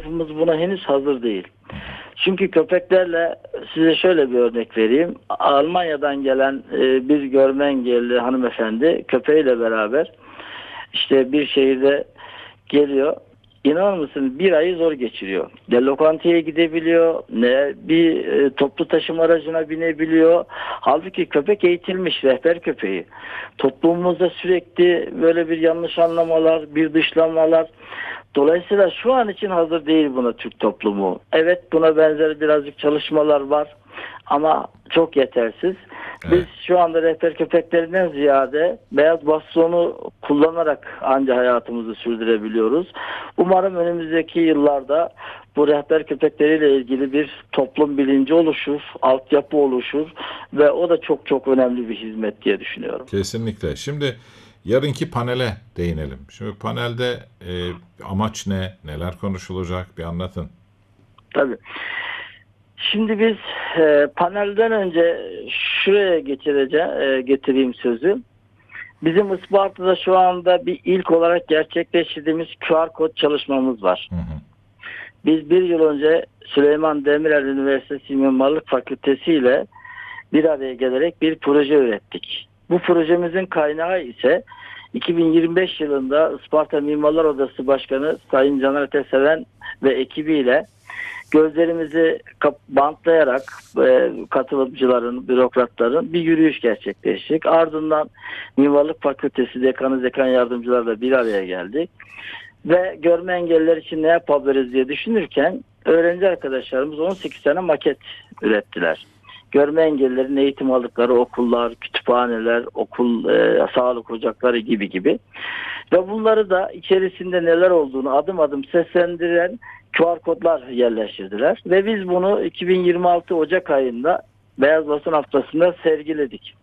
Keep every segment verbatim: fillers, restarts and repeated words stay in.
yapımız buna henüz hazır değil. Çünkü köpeklerle size şöyle bir örnek vereyim. Almanya'dan gelen e, bir görme engelli hanımefendi köpeğiyle beraber işte bir şehirde geliyor. İnanır mısın bir ayı zor geçiriyor. Ne lokantaya gidebiliyor, ne bir e, toplu taşıma aracına binebiliyor. Halbuki köpek eğitilmiş, rehber köpeği. Toplumumuzda sürekli böyle bir yanlış anlamalar, bir dışlamalar. Dolayısıyla şu an için hazır değil buna Türk toplumu. Evet, buna benzer birazcık çalışmalar var ama çok yetersiz. Evet. Biz şu anda rehber köpeklerinden ziyade beyaz bastonu kullanarak anca hayatımızı sürdürebiliyoruz. Umarım önümüzdeki yıllarda bu rehber köpekleriyle ilgili bir toplum bilinci oluşur, altyapı oluşur ve o da çok çok önemli bir hizmet diye düşünüyorum. Kesinlikle. Şimdi yarınki panele değinelim. Şimdi panelde e, amaç ne? Neler konuşulacak? Bir anlatın. Tabii. Şimdi biz e, panelden önce şuraya getireceğim, e, getireyim sözü. Bizim Isparta'da şu anda bir ilk olarak gerçekleştirdiğimiz Q R kod çalışmamız var. Hı hı. Biz bir yıl önce Süleyman Demirel Üniversitesi Mimarlık Fakültesi ile bir araya gelerek bir proje ürettik. Bu projemizin kaynağı ise iki bin yirmi beş yılında Isparta Mimarlar Odası Başkanı Sayın Caner Ateseven ve ekibiyle gözlerimizi bantlayarak e, katılımcıların, bürokratların bir yürüyüş gerçekleştirdik. Ardından Mimarlık Fakültesi Dekanı, Dekan Yardımcılarla bir araya geldik. Ve görme engelliler için ne yapabiliriz diye düşünürken öğrenci arkadaşlarımız on sekiz tane maket ürettiler. Görme engellilerin eğitim aldıkları okullar, kütüphaneler, okul, e, sağlık ocakları gibi gibi. Ve bunları da içerisinde neler olduğunu adım adım seslendiren Q R kodlar yerleştirdiler. Ve biz bunu iki bin yirmi altı Ocak ayında Beyaz Basın Haftası'nda sergiledik.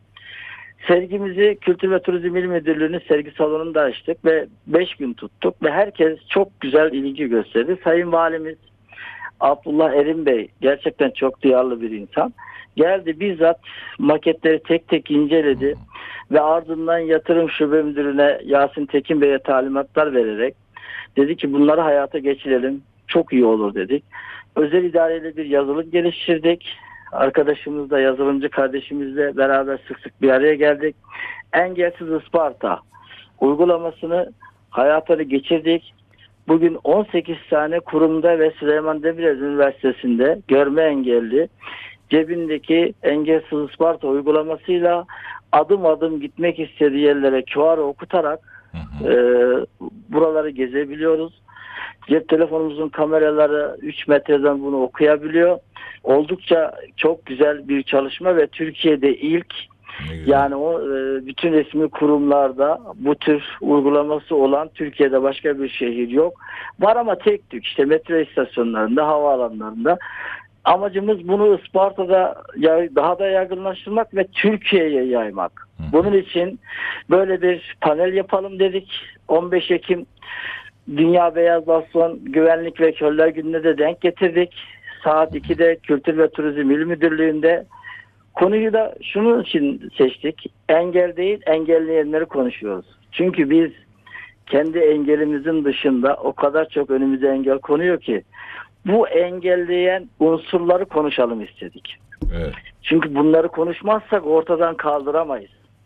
Sergimizi Kültür ve Turizm İl Müdürlüğü'nün sergi salonunda açtık ve beş gün tuttuk ve herkes çok güzel ilgi gösterdi. Sayın Valimiz Abdullah Erim Bey gerçekten çok duyarlı bir insan. Geldi bizzat maketleri tek tek inceledi ve ardından Yatırım Şube Müdürü'ne Yasin Tekin Bey'e talimatlar vererek dedi ki bunları hayata geçirelim. Çok iyi olur dedik. Özel idareyle bir yazılım geliştirdik. Arkadaşımızla, yazılımcı kardeşimizle beraber sık sık bir araya geldik. Engelsiz Isparta uygulamasını hayata geçirdik. Bugün on sekiz tane kurumda ve Süleyman Demirel Üniversitesi'nde görme engelli cebindeki Engelsiz Isparta uygulamasıyla adım adım gitmek istediği yerlere Q R okutarak hı hı. E, buraları gezebiliyoruz. Cep telefonumuzun kameraları üç metreden bunu okuyabiliyor. Oldukça çok güzel bir çalışma ve Türkiye'de ilk, yani o e, bütün resmi kurumlarda bu tür uygulaması olan Türkiye'de başka bir şehir yok. Var ama tek tük işte metro istasyonlarında, havaalanlarında. Amacımız bunu Isparta'da daha da yaygınlaştırmak ve Türkiye'ye yaymak. Bunun için böyle bir panel yapalım dedik. on beş Ekim Dünya Beyaz Baston Güvenlik ve Körler Günü'ne de denk getirdik. Saat ikide Kültür ve Turizm İl Müdürlüğü'nde. Konuyu da şunun için seçtik. Engel değil, engelleyenleri konuşuyoruz. Çünkü biz kendi engelimizin dışında o kadar çok önümüze engel konuyor ki bu engelleyen unsurları konuşalım istedik. Evet. Çünkü bunları konuşmazsak ortadan kaldıramayız.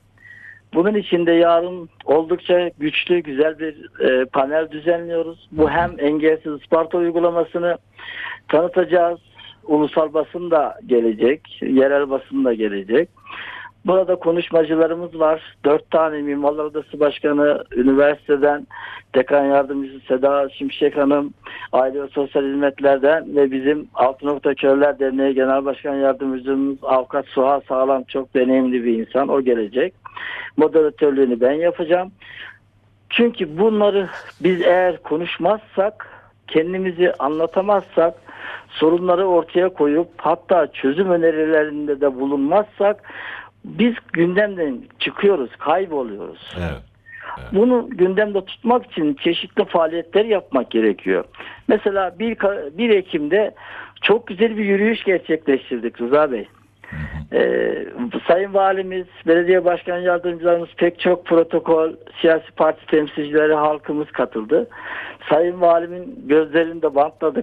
Bunun için de yarın oldukça güçlü, güzel bir e, panel düzenliyoruz. Bu hem Engelsiz Isparta uygulamasını tanıtacağız. Ulusal basın da gelecek, yerel basın da gelecek. Burada konuşmacılarımız var. Dört tane Mimarlar Odası Başkanı, üniversiteden Dekan Yardımcısı Seda Şimşek Hanım, Aile ve Sosyal Hizmetler'den ve bizim Altı Nokta Körler Derneği Genel Başkan Yardımcımız Avukat Suha Sağlam, çok deneyimli bir insan. O gelecek. Moderatörlüğünü ben yapacağım. Çünkü bunları biz eğer konuşmazsak, kendimizi anlatamazsak, sorunları ortaya koyup hatta çözüm önerilerinde de bulunmazsak biz gündemden çıkıyoruz, kayboluyoruz. Evet. Evet. Bunu gündemde tutmak için çeşitli faaliyetler yapmak gerekiyor. Mesela bir Ekim'de çok güzel bir yürüyüş gerçekleştirdik Rıza Bey. Ee, Sayın Valimiz, belediye başkan yardımcılarımız, pek çok protokol, siyasi parti temsilcileri, halkımız katıldı. Sayın Valimin gözlerini de bantladık.